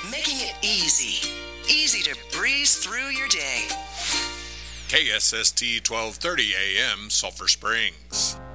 making it easy. Easy to breeze through your day. KSST 1230 AM, Sulphur Springs.